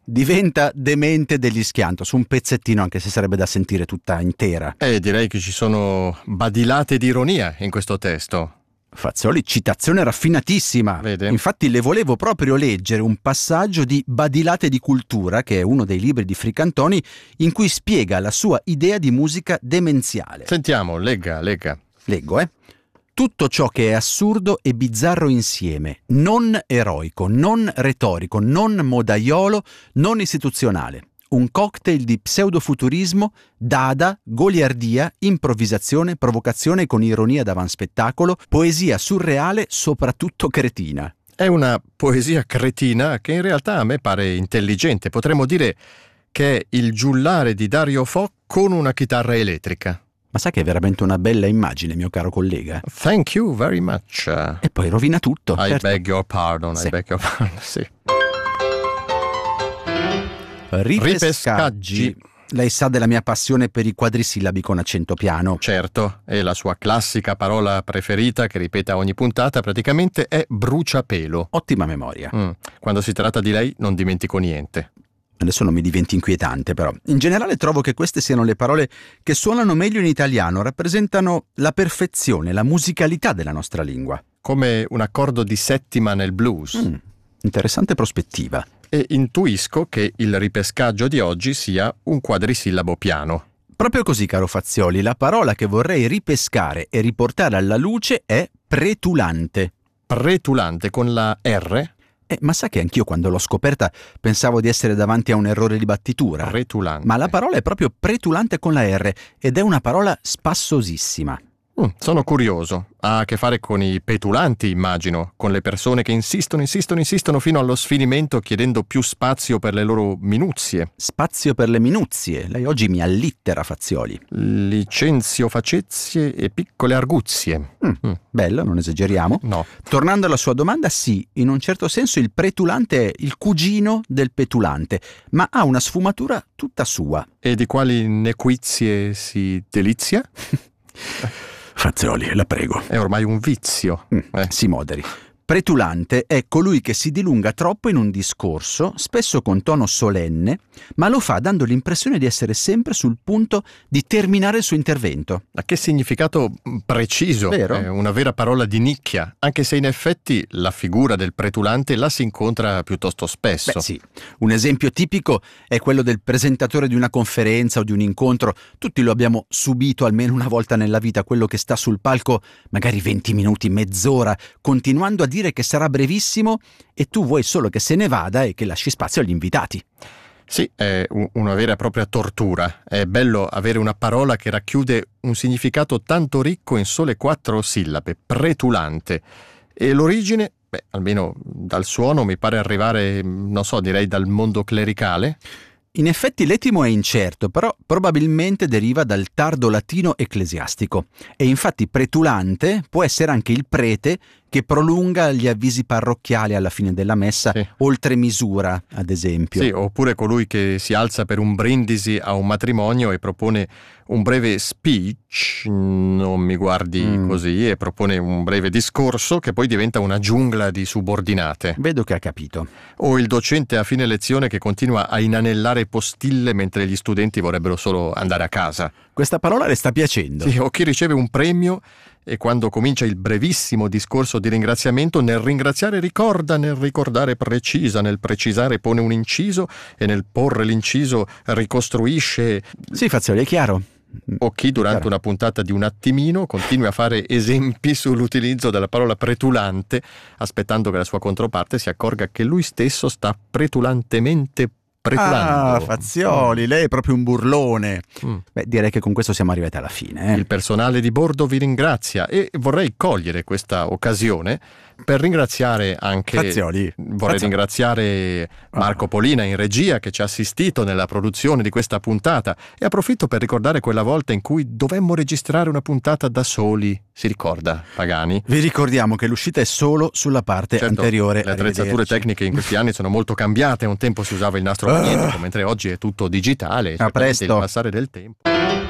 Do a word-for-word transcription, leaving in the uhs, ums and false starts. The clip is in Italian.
diventa demente degli Schianto su un pezzettino, anche se sarebbe da sentire tutta intera. Eh, direi che ci sono badilate di ironia in questo testo. Fazioli, citazione raffinatissima. Vede? Infatti le volevo proprio leggere un passaggio di Badilate di cultura, che è uno dei libri di Fricantoni, in cui spiega la sua idea di musica demenziale. Sentiamo, legga, legga. Leggo, eh. Tutto ciò che è assurdo e bizzarro insieme, non eroico, non retorico, non modaiolo, non istituzionale. Un cocktail di pseudofuturismo, dada, goliardia, improvvisazione, provocazione con ironia d'avanspettacolo, poesia surreale, soprattutto cretina. È una poesia cretina che in realtà a me pare intelligente. Potremmo dire che è il giullare di Dario Fo con una chitarra elettrica. Ma sai che è veramente una bella immagine, mio caro collega? Thank you very much. E poi rovina tutto. I certo. beg your pardon, Sì. I beg your pardon, sì. Ripescaggi. Lei sa della mia passione per i quadrisillabi con accento piano. Certo, e la sua classica parola preferita che ripete a ogni puntata praticamente è bruciapelo. Ottima memoria. Mm. Quando si tratta di lei non dimentico niente. Adesso non mi diventi inquietante, però. In generale trovo che queste siano le parole che suonano meglio in italiano, rappresentano la perfezione, la musicalità della nostra lingua. Come un accordo di settima nel blues. Mm, interessante prospettiva. E intuisco che il ripescaggio di oggi sia un quadrisillabo piano. Proprio così, caro Fazioli, la parola che vorrei ripescare e riportare alla luce è pretulante. Pretulante con la R? Eh, ma sa che anch'io quando l'ho scoperta pensavo di essere davanti a un errore di battitura. Pretulante. Ma la parola è proprio pretulante con la R ed è una parola spassosissima. Mm, sono curioso. Ha a che fare con i petulanti, immagino, con le persone che insistono, insistono, insistono fino allo sfinimento chiedendo più spazio per le loro minuzie. Spazio per le minuzie. Lei oggi mi allittera, Fazioli. Licenzio facezie e piccole arguzie. Mm, Mm. Bello, non esageriamo. No. Tornando alla sua domanda, sì, in un certo senso il pretulante è il cugino del petulante, ma ha una sfumatura tutta sua. E di quali nequizie si delizia? Fazioli, la prego. È ormai un vizio. Mm, Eh. Si moderi. Pretulante è colui che si dilunga troppo in un discorso, spesso con tono solenne, ma lo fa dando l'impressione di essere sempre sul punto di terminare il suo intervento. Ma che significato preciso, Vero? È una vera parola di nicchia, anche se in effetti la figura del pretulante la si incontra piuttosto spesso. Beh sì, un esempio tipico è quello del presentatore di una conferenza o di un incontro. Tutti lo abbiamo subito almeno una volta nella vita, quello che sta sul palco magari venti minuti, mezz'ora, continuando a dire che sarà brevissimo e tu vuoi solo che se ne vada e che lasci spazio agli invitati. Sì, è u- una vera e propria tortura. È bello avere una parola che racchiude un significato tanto ricco in sole quattro sillabe, pretulante. E l'origine, beh, almeno dal suono mi pare arrivare, non so, direi dal mondo clericale. In effetti l'etimo è incerto, però probabilmente deriva dal tardo latino ecclesiastico. E infatti pretulante può essere anche il prete che prolunga gli avvisi parrocchiali alla fine della messa, Sì. oltre misura, ad esempio. Sì, oppure colui che si alza per un brindisi a un matrimonio e propone un breve speech, non mi guardi Mm. così, e propone un breve discorso che poi diventa una giungla di subordinate. Vedo che ha capito. O il docente a fine lezione che continua a inanellare postille mentre gli studenti vorrebbero solo andare a casa. Questa parola le sta piacendo. Sì, o chi riceve un premio e quando comincia il brevissimo discorso di ringraziamento, nel ringraziare ricorda, nel ricordare precisa, nel precisare pone un inciso e nel porre l'inciso ricostruisce. Sì, Fazioli, è chiaro. O chi durante Chiaro. una puntata di Un attimino continui a fare esempi sull'utilizzo della parola pretulante, aspettando che la sua controparte si accorga che lui stesso sta pretulantemente pretulando. Ah, Fazioli, lei è proprio un burlone. Mm. Beh, direi che con questo siamo arrivati alla fine. Eh? Il personale di bordo vi ringrazia e vorrei cogliere questa occasione per ringraziare anche Fazioli. vorrei Fazioli. ringraziare Marco Polina in regia che ci ha assistito nella produzione di questa puntata, e approfitto per ricordare quella volta in cui dovemmo registrare una puntata da soli. Si ricorda, Pagani? Vi ricordiamo che l'uscita è solo sulla parte Certo, anteriore. le attrezzature Arrivederci. tecniche in questi anni sono molto cambiate. Un tempo si usava il nastro magnetico, mentre oggi è tutto digitale, A presto. il passare del tempo.